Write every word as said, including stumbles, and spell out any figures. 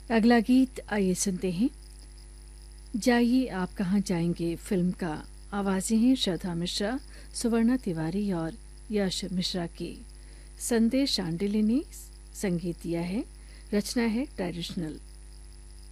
अगला गीत आइए सुनते हैं। जाइए आप कहाँ जाएंगे फिल्म का। आवाजें हैं श्रद्धा मिश्रा, सुवर्णा तिवारी और यश मिश्रा की। संदेश शांडिल्य ने संगीत दिया है। रचना है ट्रेडिशनल।